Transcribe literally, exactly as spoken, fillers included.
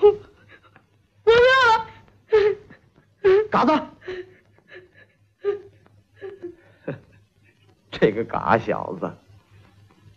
不要！ 嘎子，这个嘎小子。